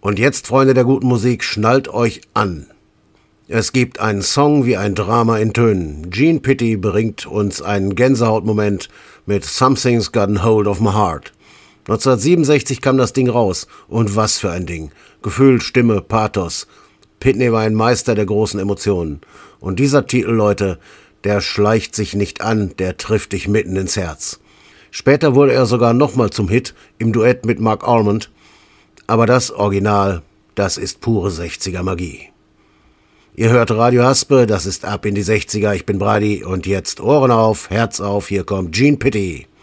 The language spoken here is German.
Und jetzt, Freunde der guten Musik, schnallt euch an. Es gibt einen Song wie ein Drama in Tönen. Gene Pitty bringt uns einen Gänsehautmoment mit Something's Gotten Hold of My Heart. 1967 kam das Ding raus. Und was für ein Ding. Gefühl, Stimme, Pathos. Pitney war ein Meister der großen Emotionen. Und dieser Titel, Leute, der schleicht sich nicht an, der trifft dich mitten ins Herz. Später wurde er sogar nochmal zum Hit im Duett mit Mark Almond. Aber das Original, das ist pure 60er-Magie. Ihr hört Radio Haspe, das ist Ab in die 60er, ich bin Brady und jetzt Ohren auf, Herz auf, hier kommt Gene Pitty.